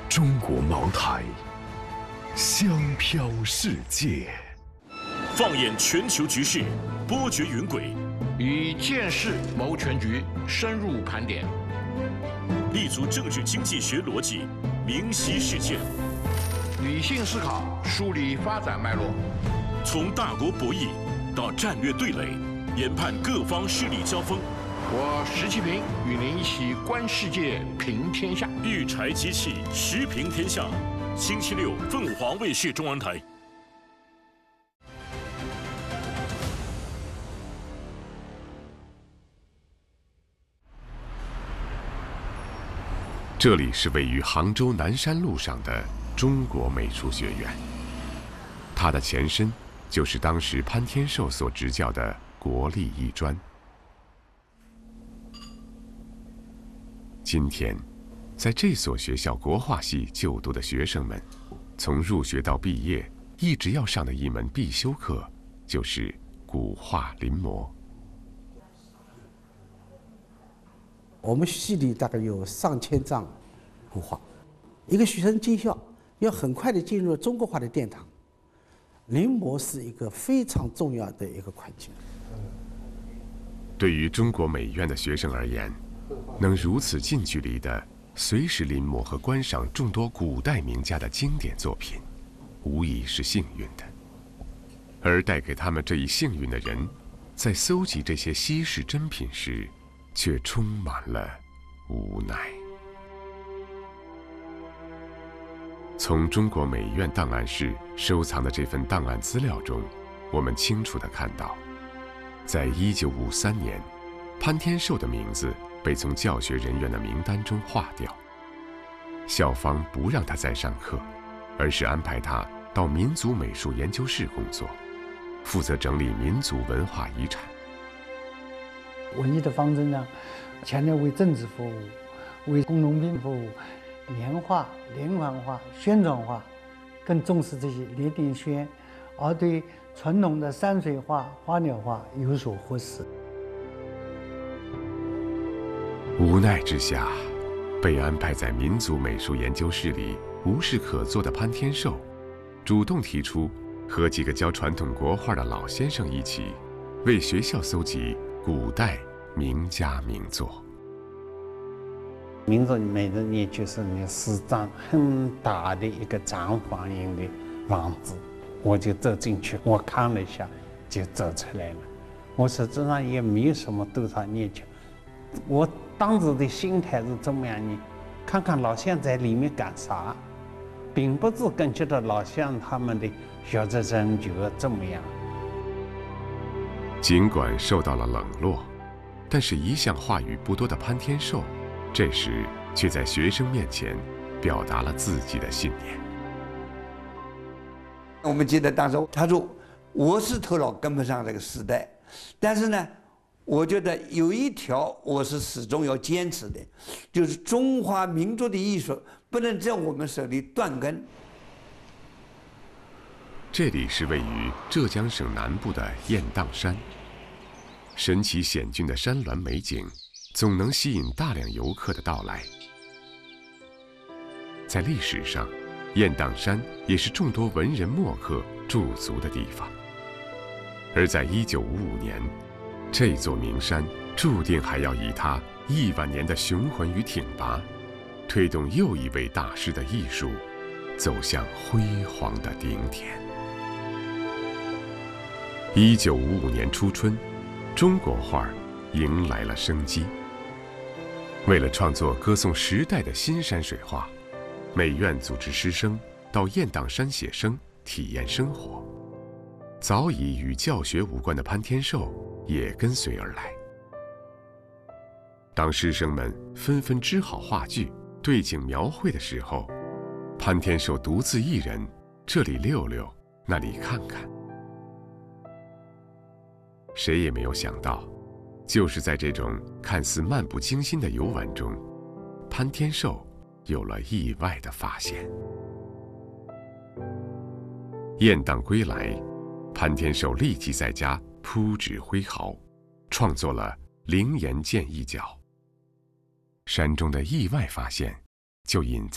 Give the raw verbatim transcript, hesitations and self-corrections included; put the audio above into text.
中国茅台，香飘世界。 放眼全球局势，波谲云诡； 以见识谋全局，深入盘点； 立足政治经济学逻辑，明晰事件； 理性思考，梳理发展脉络； 从大国博弈到战略对垒，研判各方势力交锋。 我石其平与您一起观世界，评天下。 育才机器，时评天下。星期六，凤凰卫视中文台。 这里是位于杭州南山路上的中国美术学院，它的前身就是当时潘天寿所执教的国立艺专。今天，在这所学校国画系就读的学生们，从入学到毕业，一直要上的一门必修课，就是古画临摹。 我们系里大概有上千张古画，一个学生进校要很快的进入中国画的殿堂，临摹是一个非常重要的一个环节。 对于中国美院的学生而言，能如此近距离的随时临摹和观赏众多古代名家的经典作品，无疑是幸运的。而带给他们这一幸运的人，在搜集这些稀世珍品时，却充满了无奈。从中国美院档案室收藏的这份档案资料中，我们清楚地看到，在一九五三年，潘天寿的名字被从教学人员的名单中划掉，校方不让他再上课，而是安排他到民族美术研究室工作，负责整理民族文化遗产。 文艺的方针呢，强调为政治服务，为工农兵服务，年画、连环画、宣传画，更重视这些连点宣，而对传统的山水画、花鸟画有所忽视。 无奈之下，被安排在民族美术研究室里无事可做的潘天寿，主动提出和几个教传统国画的老先生一起，为学校搜集古代名家名作。 民族美的呢，就是那四张很大的一个长方形的房子，我就走进去，我看了一下，就走出来了。我实际上也没有什么多少研究，我当时的心态是怎么样呢？看看老乡在里面干啥，并不是根据着老乡他们的学者研究怎么样。 尽管受到了冷落，但是一向话语不多的潘天寿，这时却在学生面前表达了自己的信念。 我们记得当时他说：“我是头脑跟不上这个时代，但是呢，我觉得有一条我是始终要坚持的，就是中华民族的艺术不能在我们手里断根。” 这里是位于浙江省南部的雁荡山，神奇险峻的山峦美景，总能吸引大量游客的到来。在历史上，雁荡山也是众多文人墨客驻足的地方。而在一九五五年，这座名山注定还要以它亿万年的雄浑与挺拔，推动又一位大师的艺术走向辉煌的顶点。一九五五年初春，中国画迎来了生机。为了创作歌颂时代的新山水画，美院组织师生到雁荡山写生，体验生活。早已与教学无关的潘天寿也跟随而来。当师生们纷纷织好画具，对景描绘的时候，潘天寿独自一人，这里溜溜，那里看看。谁也没有想到，就是在这种看似漫不经心的游玩中，潘天寿有了意外的发现。雁荡归来，潘天寿立即在家铺纸挥毫，创作了《灵岩剑一角》。山中的意外发现，就隐藏